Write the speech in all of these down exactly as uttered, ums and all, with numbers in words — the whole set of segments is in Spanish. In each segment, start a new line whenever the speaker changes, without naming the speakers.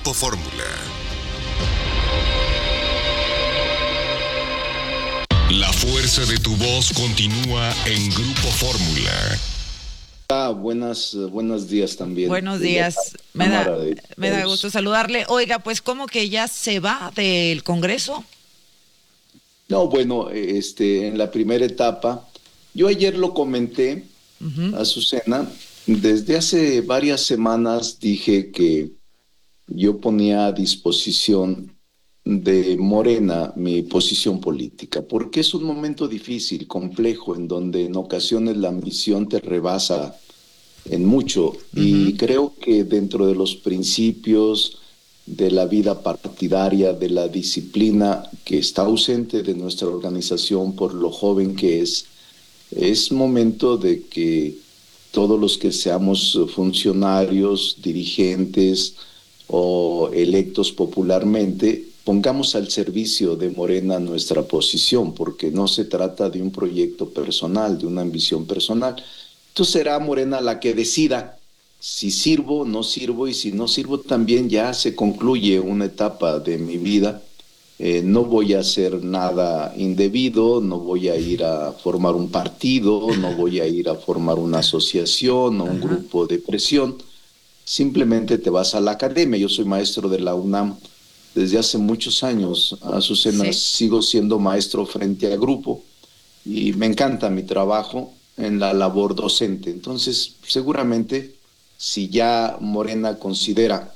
Grupo Fórmula. La fuerza de tu voz continúa en Grupo Fórmula.
Ah, buenas, buenos días también.
Buenos días. Me da, me da gusto saludarle. Oiga, pues, ¿cómo que ya se va del Congreso?
No, bueno, este, en la primera etapa, yo ayer lo comenté, uh-huh. Azucena, desde hace varias semanas dije que yo ponía a disposición de Morena mi posición política, porque es un momento difícil, complejo, en donde en ocasiones la ambición te rebasa en mucho, uh-huh. Y creo que dentro de los principios de la vida partidaria, de la disciplina que está ausente de nuestra organización por lo joven que es, es momento de que todos los que seamos funcionarios, dirigentes o electos popularmente, pongamos al servicio de Morena nuestra posición, porque no se trata de un proyecto personal, de una ambición personal. Entonces será Morena la que decida si sirvo, no sirvo, y si no sirvo también ya se concluye una etapa de mi vida. Eh, no voy a hacer nada indebido, no voy a ir a formar un partido, no voy a ir a formar una asociación o un Ajá. grupo de presión. Simplemente te vas a la academia. Yo soy maestro de la UNAM desde hace muchos años. Azucena, sí. Sigo siendo maestro frente a grupo y me encanta mi trabajo en la labor docente. Entonces, seguramente, si ya Morena considera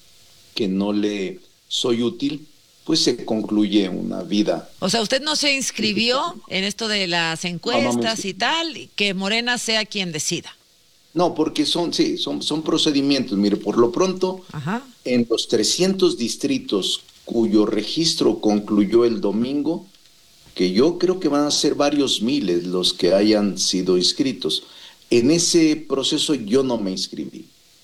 que no le soy útil, pues se concluye una vida.
O sea, usted no se inscribió en esto de las encuestas y tal, que Morena sea quien decida.
No, porque son, sí, son, son procedimientos. Mire, por lo pronto, Ajá. en los trescientos distritos cuyo registro concluyó el domingo, que yo creo que van a ser varios miles los que hayan sido inscritos. En ese proceso yo no me inscribí,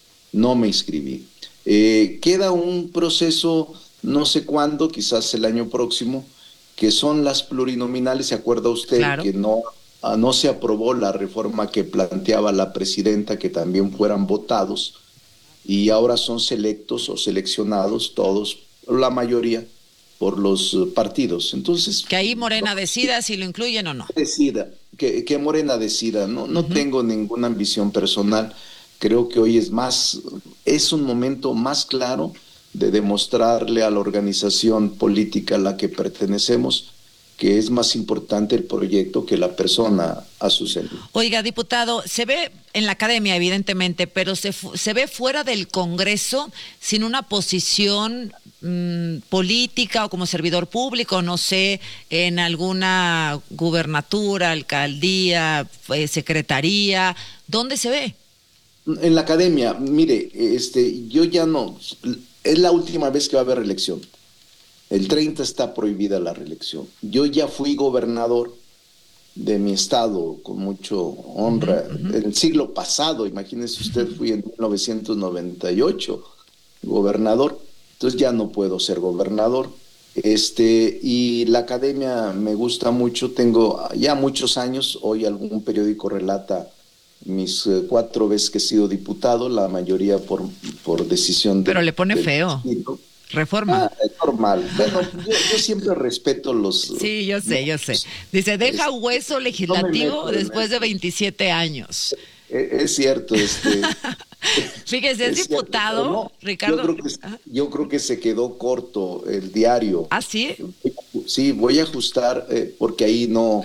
no me inscribí. Eh, queda un proceso, no sé cuándo, quizás el año próximo, que son las plurinominales. ¿Se acuerda usted claro. que no, no se aprobó la reforma que planteaba la presidenta, que también fueran votados, y ahora son selectos o seleccionados todos, la mayoría, por los partidos? Entonces,
que ahí Morena no, decida si lo incluyen o no.
Decida, que, que Morena decida. No, no uh-huh. tengo ninguna ambición personal. Creo que hoy es más, es un momento más claro de demostrarle a la organización política a la que pertenecemos que es más importante el proyecto que la persona, Azucena.
Oiga, diputado, se ve en la academia, evidentemente, pero se, se ve fuera del Congreso sin una posición mmm, política o como servidor público, no sé, en alguna gubernatura, alcaldía, eh, secretaría. ¿Dónde se ve?
En la academia. Mire, este, yo ya no, es la última vez que va a haber reelección. El treinta está prohibida la reelección. Yo ya fui gobernador de mi estado con mucho honra. Uh-huh, uh-huh. En el siglo pasado, imagínese usted, fui en mil novecientos noventa y ocho gobernador. Entonces ya no puedo ser gobernador. Este, y la academia me gusta mucho. Tengo ya muchos años. Hoy algún periódico relata mis eh, cuatro veces que he sido diputado, la mayoría por, por decisión de...
Pero le pone feo. Distrito. Reforma.
Ah, es normal. Bueno, yo, yo siempre respeto los...
Sí, yo sé, yo sé. Dice, deja hueso legislativo no después de veintisiete años.
Es, es cierto, este...
Fíjese, es, es diputado, cierto, no, Ricardo.
Yo creo, que, yo creo que se quedó corto el diario.
¿Ah, sí?
Sí, voy a ajustar, eh, porque ahí no,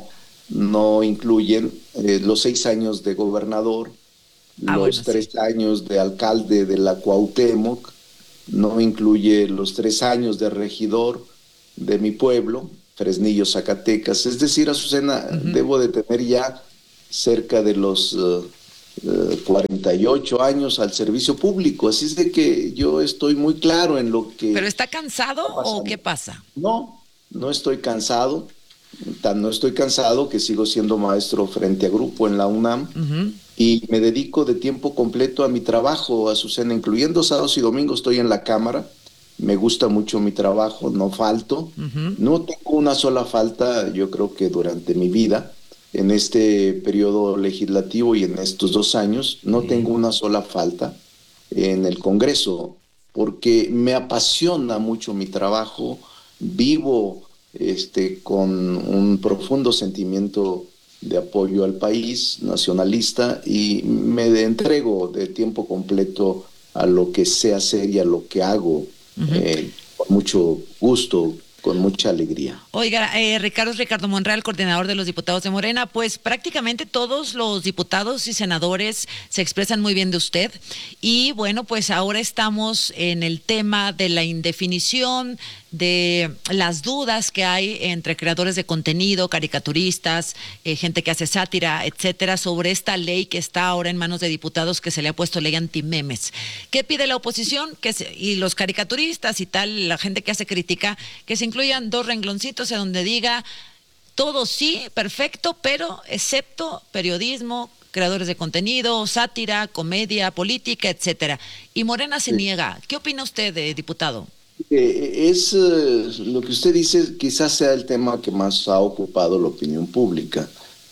no incluyen eh, los seis años de gobernador, ah, los bueno, tres sí. años de alcalde de la Cuauhtémoc, no incluye los tres años de regidor de mi pueblo, Fresnillo, Zacatecas. Es decir, Azucena, uh-huh. debo de tener ya cerca de los uh, uh, cuarenta y ocho años al servicio público. Así es de que yo estoy muy claro en lo que...
¿Pero está cansado o qué pasa?
No, no estoy cansado. Tan no estoy cansado que sigo siendo maestro frente a grupo en la UNAM. Uh-huh. Y me dedico de tiempo completo a mi trabajo, Azucena, incluyendo sábados y domingos estoy en la Cámara. Me gusta mucho mi trabajo, no falto. Uh-huh. No tengo una sola falta, yo creo que durante mi vida, en este periodo legislativo y en estos dos años, no uh-huh. tengo una sola falta en el Congreso. porque me apasiona mucho mi trabajo, vivo este, con un profundo sentimiento de apoyo al país nacionalista y me entrego de tiempo completo a lo que sé hacer y a lo que hago, uh-huh. eh, con mucho gusto, con mucha alegría.
Oiga, eh, Ricardo Ricardo Monreal, coordinador de los diputados de Morena, pues prácticamente todos los diputados y senadores se expresan muy bien de usted y bueno, pues ahora estamos en el tema de la indefinición, de las dudas que hay entre creadores de contenido, caricaturistas, eh, gente que hace sátira, etcétera, sobre esta ley que está ahora en manos de diputados que se le ha puesto ley antimemes. ¿Qué pide la oposición? Que se, y los caricaturistas y tal, la gente que hace crítica, que se incluyan dos rengloncitos en donde diga todo sí, perfecto, pero excepto periodismo, creadores de contenido, sátira, comedia, política, etcétera. Y Morena se sí. niega. ¿Qué opina usted, eh, diputado?
Eh, es eh, lo que usted dice, quizás sea el tema que más ha ocupado la opinión pública.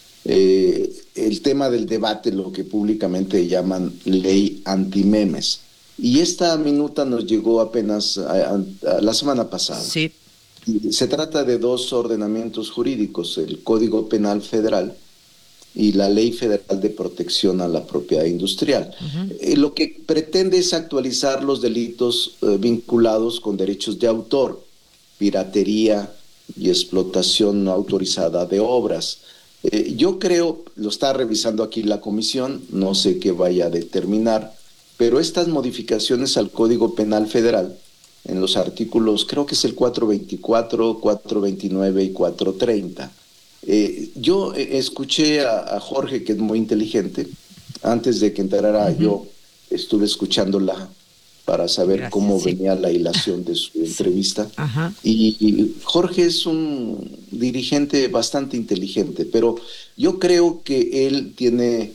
Eh, el tema del debate, lo que públicamente llaman ley antimemes. Y esta minuta nos llegó apenas a, a, a la semana pasada.
Sí.
Se trata de dos ordenamientos jurídicos, el Código Penal Federal y la Ley Federal de Protección a la Propiedad Industrial. Uh-huh. Eh, lo que pretende es actualizar los delitos eh, vinculados con derechos de autor, piratería y explotación no autorizada de obras. Eh, yo creo, lo está revisando aquí la comisión, no sé qué vaya a determinar, pero estas modificaciones al Código Penal Federal, en los artículos, creo que es el cuatrocientos veinticuatro, cuatrocientos veintinueve y cuatrocientos treinta, Eh, yo eh, escuché a, a Jorge, que es muy inteligente, antes de que entrara uh-huh. yo estuve escuchándola para saber Gracias, cómo sí. venía la hilación de su sí. entrevista. Uh-huh. y, y Jorge es un dirigente bastante inteligente, pero yo creo que él tiene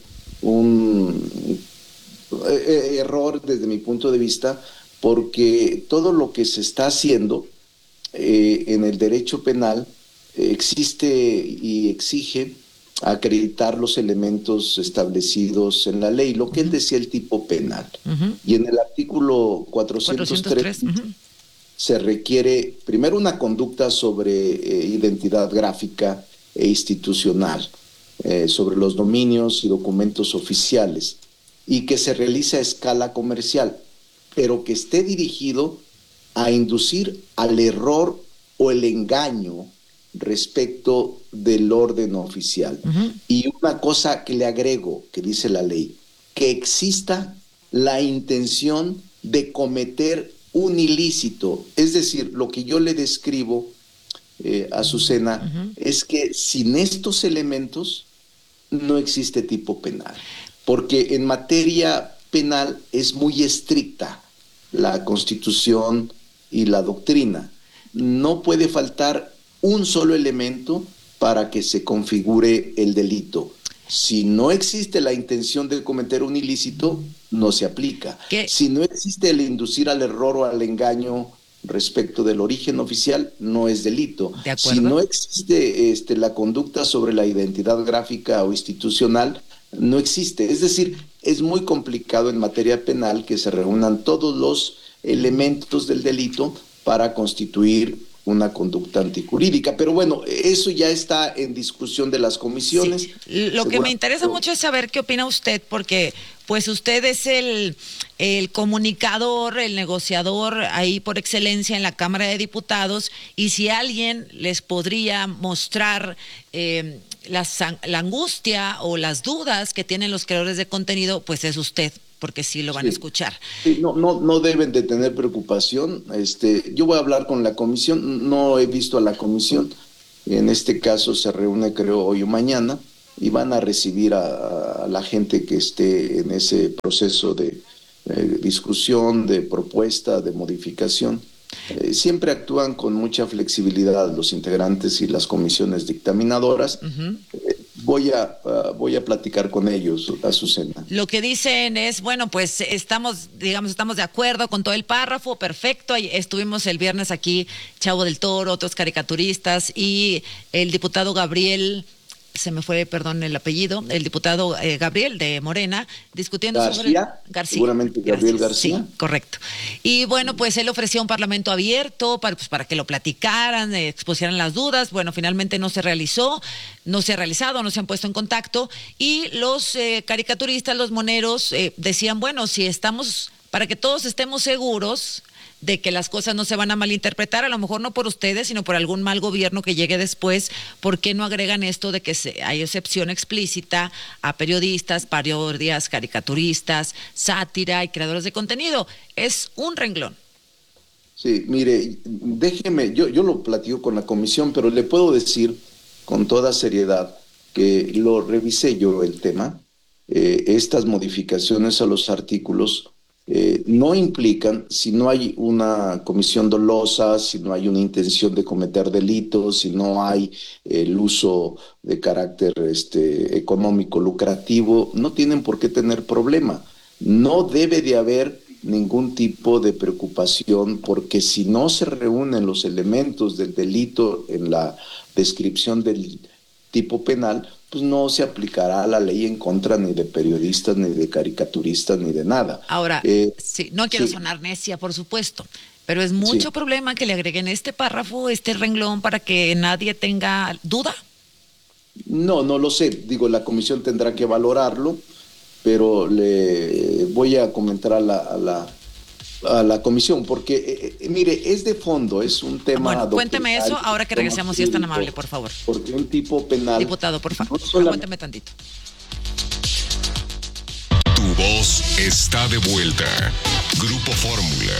un eh, error desde mi punto de vista, porque todo lo que se está haciendo eh, en el derecho penal existe y exige acreditar los elementos establecidos en la ley, lo que uh-huh. él decía el tipo penal. Uh-huh. Y en el artículo cuatrocientos tres uh-huh. se requiere primero una conducta sobre eh, identidad gráfica e institucional, eh, sobre los dominios y documentos oficiales, y que se realice a escala comercial, pero que esté dirigido a inducir al error o el engaño respecto del orden oficial. Uh-huh. Y una cosa que le agrego, que dice la ley, que exista la intención de cometer un ilícito. Es decir, lo que yo le describo, eh, a Azucena, uh-huh. es que sin estos elementos no existe tipo penal. Porque en materia penal es muy estricta la Constitución y la doctrina. No puede faltar un solo elemento para que se configure el delito. Si no existe la intención de cometer un ilícito, no se aplica. ¿Qué? Si no existe el inducir al error o al engaño respecto del origen oficial, no es delito.
¿De acuerdo?
Si no existe este, la conducta sobre la identidad gráfica o institucional, no existe. Es decir, es muy complicado en materia penal que se reúnan todos los elementos del delito para constituir una conducta antijurídica. Pero bueno, eso ya está en discusión de las comisiones.
Sí. Lo que me interesa mucho es saber qué opina usted, porque pues usted es el, el comunicador, el negociador ahí por excelencia en la Cámara de Diputados, y si alguien les podría mostrar eh, las, la angustia o las dudas que tienen los creadores de contenido, pues es usted, porque sí lo van sí. a escuchar.
Sí, no, no, no deben de tener preocupación. Este, yo voy a hablar con la comisión, no he visto a la comisión, en este caso se reúne creo hoy o mañana, y van a recibir a, a la gente que esté en ese proceso de eh, discusión, de propuesta, de modificación. Eh, siempre actúan con mucha flexibilidad los integrantes y las comisiones dictaminadoras. Uh-huh. Eh, voy a uh, voy a platicar con ellos, Azucena.
Lo que dicen es, bueno, pues estamos, digamos, estamos de acuerdo con todo el párrafo, perfecto. Estuvimos el viernes aquí, Chavo del Toro, otros caricaturistas, y el diputado Gabriel se me fue, perdón, el apellido, el diputado eh, Gabriel de Morena, discutiendo
García,
sobre... García.
Seguramente Gabriel
Gracias.
García.
Sí, correcto. Y bueno, pues él ofrecía un parlamento abierto para, pues, para que lo platicaran, eh, expusieran las dudas. Bueno, finalmente no se realizó, no se ha realizado, no se han puesto en contacto. Y los eh, caricaturistas, los moneros, eh, decían, bueno, si estamos, para que todos estemos seguros de que las cosas no se van a malinterpretar, a lo mejor no por ustedes, sino por algún mal gobierno que llegue después, ¿por qué no agregan esto de que se, hay excepción explícita a periodistas, parodias, caricaturistas, sátira y creadores de contenido? Es un renglón.
Sí, mire, déjeme, yo, yo lo platico con la comisión, pero le puedo decir con toda seriedad que lo revisé yo el tema, eh, estas modificaciones a los artículos Eh, no implican, si no hay una comisión dolosa, si no hay una intención de cometer delitos, si no hay el uso de carácter este, económico lucrativo, no tienen por qué tener problema. No debe de haber ningún tipo de preocupación, porque si no se reúnen los elementos del delito en la descripción del tipo penal, pues no se aplicará la ley en contra ni de periodistas, ni de caricaturistas, ni de nada.
Ahora, eh, sí, no quiero
sí.
sonar necia, por supuesto, pero es mucho
sí.
problema que le agreguen este párrafo, este renglón, para que nadie tenga duda.
No, no lo sé. Digo, la comisión tendrá que valorarlo, pero le voy a comentar a la, a la, a la comisión, porque, eh, mire, es de fondo, es un tema...
Bueno, cuénteme eso ahora que regresemos, si es tan amable, por favor.
Porque un tipo penal...
Diputado, por favor,
no solamente...
aguánteme tantito.
Tu voz está de vuelta. Grupo Fórmula.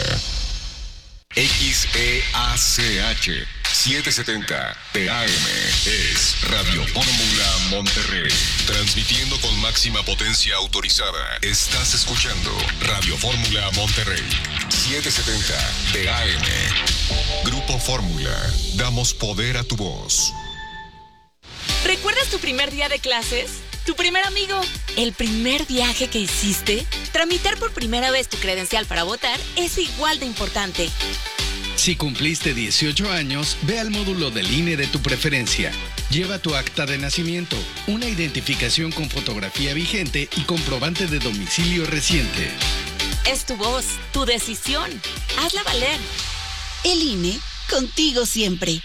X E A C H setecientos setenta T A M es Radio Fórmula Monterrey. Transmitiendo con máxima potencia autorizada. Estás escuchando Radio Fórmula Monterrey. setecientos setenta T A M. Grupo Fórmula. Damos poder a tu voz.
¿Recuerdas tu primer día de clases? ¿Tu primer amigo? ¿El primer viaje que hiciste? Tramitar por primera vez tu credencial para votar es igual de importante.
Si cumpliste dieciocho años, ve al módulo del I N E de tu preferencia. Lleva tu acta de nacimiento, una identificación con fotografía vigente y comprobante de domicilio reciente.
Es tu voz, tu decisión. Hazla valer.
El I N E, contigo siempre.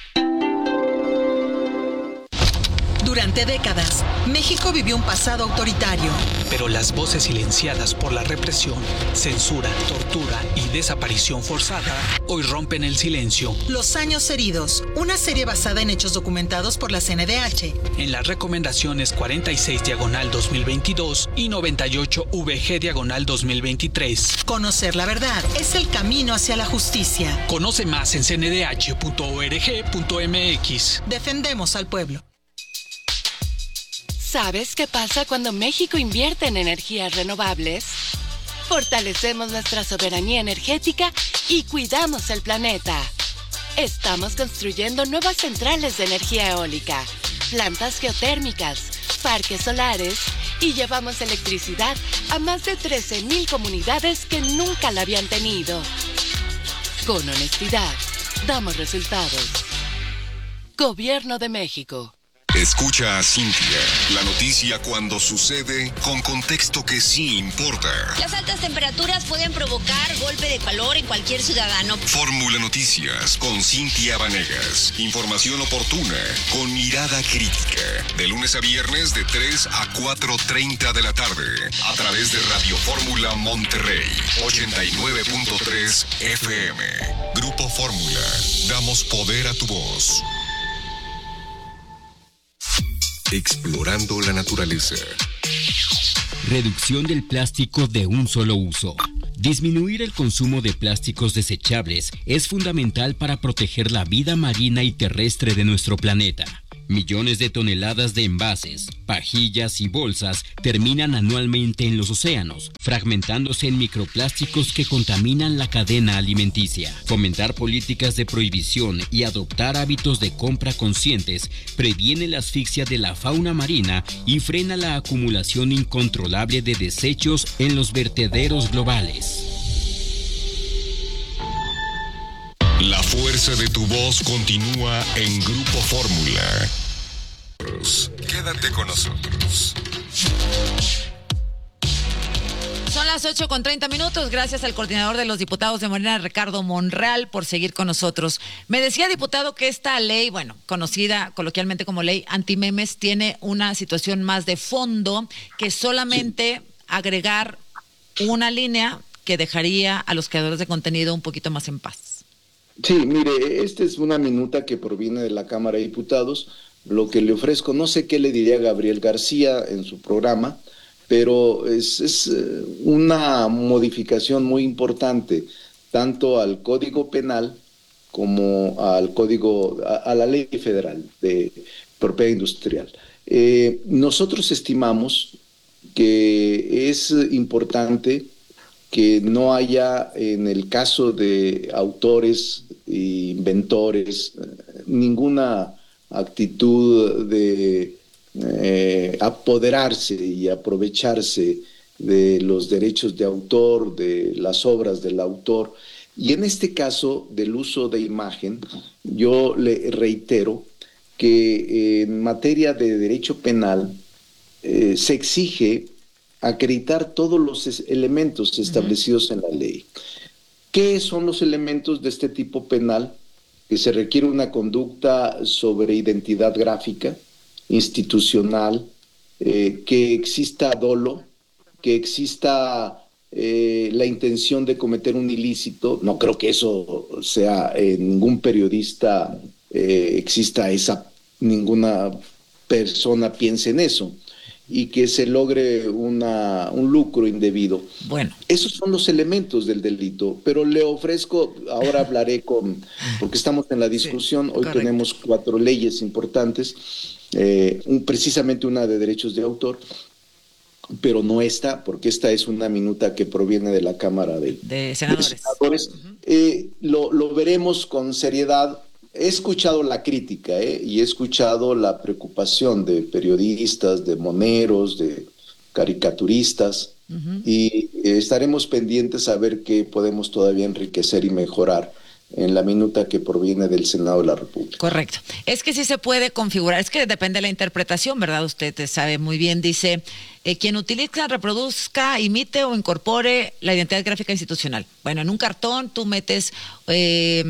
Durante décadas, México vivió un pasado autoritario.
Pero las voces silenciadas por la represión, censura, tortura y desaparición forzada hoy rompen el silencio.
Los años heridos, una serie basada en hechos documentados por la C N D H.
En las recomendaciones cuarenta y seis diagonal dos mil veintidós y noventa y ocho V G diagonal dos mil veintitrés.
Conocer la verdad es el camino hacia la justicia.
Conoce más en c n d h punto org punto m x.
Defendemos al pueblo.
¿Sabes qué pasa cuando México invierte en energías renovables? Fortalecemos nuestra soberanía energética y cuidamos el planeta. Estamos construyendo nuevas centrales de energía eólica, plantas geotérmicas, parques solares y llevamos electricidad a más de trece mil comunidades que nunca la habían tenido. Con honestidad, damos resultados. Gobierno de México.
Escucha a Cintia, la noticia cuando sucede con contexto que sí importa.
Las altas temperaturas pueden provocar golpe de calor en cualquier ciudadano.
Fórmula Noticias con Cintia Vanegas. Información oportuna con mirada crítica. De lunes a viernes de tres a cuatro treinta de la tarde. A través de Radio Fórmula Monterrey. ochenta y nueve punto tres F M. Grupo Fórmula. Damos poder a tu voz. Explorando la naturaleza.
Reducción del plástico de un solo uso. Disminuir el consumo de plásticos desechables es fundamental para proteger la vida marina y terrestre de nuestro planeta. Millones de toneladas de envases, pajillas y bolsas terminan anualmente en los océanos, fragmentándose en microplásticos que contaminan la cadena alimenticia. Fomentar políticas de prohibición y adoptar hábitos de compra conscientes previene la asfixia de la fauna marina y frena la acumulación incontrolable de desechos en los vertederos globales.
La fuerza de tu voz continúa en Grupo Fórmula. minutos. Quédate con nosotros.
Son las ocho con treinta minutos. Gracias al coordinador de los diputados de Morena, Ricardo Monreal, por seguir con nosotros. Me decía, diputado, que esta ley, bueno, conocida coloquialmente como ley antimemes, tiene una situación más de fondo que solamente sí. agregar una línea que dejaría a los creadores de contenido un poquito más en paz.
Sí, mire, esta es una minuta que proviene de la Cámara de Diputados. Lo que le ofrezco, no sé qué le diría Gabriel García en su programa, pero es, es una modificación muy importante, tanto al Código Penal como al Código, a, a la Ley Federal de Propiedad Industrial. Eh, nosotros estimamos que es importante que no haya, en el caso de autores e inventores, ninguna actitud de Eh, apoderarse y aprovecharse de los derechos de autor, de las obras del autor. Y en este caso del uso de imagen, yo le reitero que en materia de derecho penal eh, se exige acreditar todos los elementos establecidos uh-huh. en la ley. ¿Qué son los elementos de este tipo penal? Que se requiere una conducta sobre identidad gráfica, institucional, eh, que exista dolo, que exista eh, la intención de cometer un ilícito. No creo que eso sea, en eh, ningún periodista eh, exista esa, ninguna persona piense en eso, y que se logre una, un lucro indebido.
Bueno.
Esos son los elementos del delito, pero le ofrezco, ahora hablaré con, porque estamos en la discusión, sí, hoy correcto. Tenemos cuatro leyes importantes, Eh, un, precisamente una de derechos de autor, pero no esta, porque esta es una minuta que proviene de la Cámara de,
de Senadores.
De senadores. Uh-huh. Eh, lo, lo veremos con seriedad. He escuchado la crítica eh, y he escuchado la preocupación de periodistas, de moneros, de caricaturistas, uh-huh. y eh, estaremos pendientes a ver qué podemos todavía enriquecer y mejorar en la minuta que proviene del Senado de la República.
Correcto. Es que sí se puede configurar, es que depende de la interpretación, ¿verdad? Usted sabe muy bien, dice, eh, quien utiliza, reproduzca, imite o incorpore la identidad gráfica institucional. Bueno, en un cartón tú metes eh,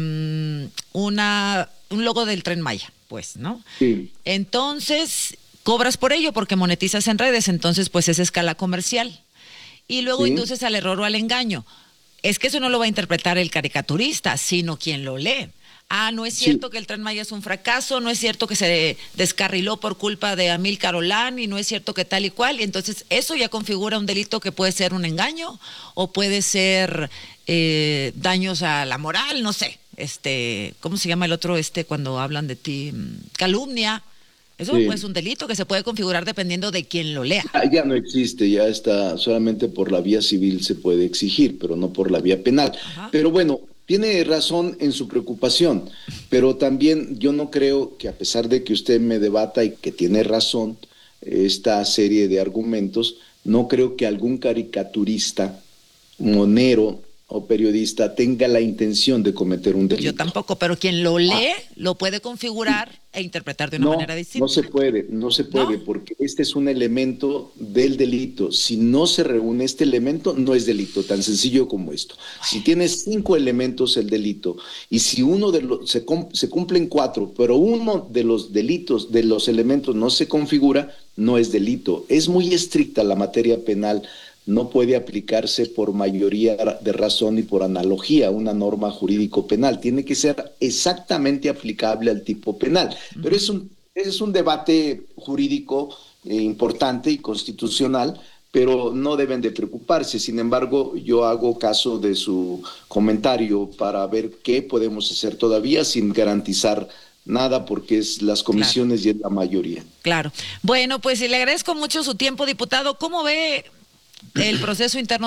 una un logo del Tren Maya, pues, ¿no?
Sí.
Entonces, cobras por ello porque monetizas en redes, entonces, pues, es escala comercial. Y luego sí. induces al error o al engaño. Es que eso no lo va a interpretar el caricaturista, sino quien lo lee. Ah, no es cierto sí. que el Tren Maya es un fracaso, no es cierto que se descarriló por culpa de Amílcar Olán, y no es cierto que tal y cual. Y entonces eso ya configura un delito que puede ser un engaño o puede ser eh, daños a la moral, no sé. Este, ¿cómo se llama el otro este cuando hablan de ti? Calumnia. Eso sí. es un delito que se puede configurar dependiendo de quién lo lea.
Ya, ya no existe, ya está, solamente por la vía civil se puede exigir, pero no por la vía penal. Ajá. Pero bueno, tiene razón en su preocupación, pero también yo no creo que, a pesar de que usted me debata y que tiene razón esta serie de argumentos, no creo que algún caricaturista, monero o periodista tenga la intención de cometer un delito.
Yo tampoco, pero quien lo lee ah. lo puede configurar e interpretar de una
no,
manera distinta.
No se puede, no se puede, ¿no? Porque este es un elemento del delito. Si no se reúne este elemento, no es delito, tan sencillo como esto. Si tienes cinco elementos, el delito, y si uno de los, se, se cumplen cuatro, pero uno de los delitos, de los elementos no se configura, no es delito. Es muy estricta la materia penal. No puede aplicarse por mayoría de razón y por analogía una norma jurídico-penal. Tiene que ser exactamente aplicable al tipo penal. Uh-huh. Pero es un, es un debate jurídico eh, importante y constitucional, pero no deben de preocuparse. Sin embargo, yo hago caso de su comentario para ver qué podemos hacer todavía sin garantizar nada, porque es las comisiones claro. y es la mayoría.
Claro. Bueno, pues le agradezco mucho su tiempo, diputado. ¿Cómo ve el proceso interno